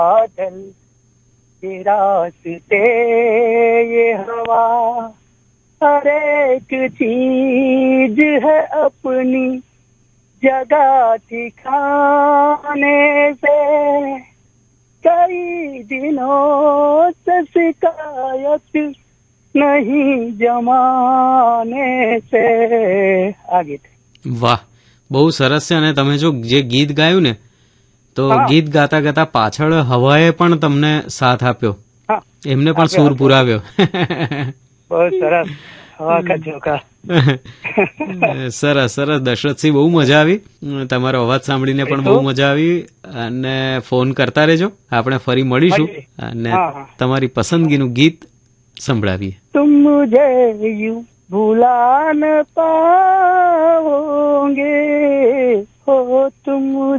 बादल ये रास्ते ये हवा हर एक चीज है अपनी जगह ठिकाने से कई दिनों से शिकायत नहीं जमाने से. આ ગીત. વાહ, બહુ સરસ છે. અને તમે જો જે ગીત ગાયું ને તો ગીત ગાતા ગાતા પાછળ હવાએ પણ તમને સાથ આપ્યો, એમને પણ સૂર પુરાવ્યો. બહુ સરસ. હવા કા ઝોકા. સરસ સરસ દશરથસિંહ, બહુ મજા આવી. તમારો અવાજ સાંભળીને પણ બહુ મજા આવી. અને ફોન કરતા રહેજો, આપણે ફરી મળીશું અને તમારી પસંદગીનું ગીત સંભળાવીએ. तुम मुझे यूं भुला न पाओगे हो तुम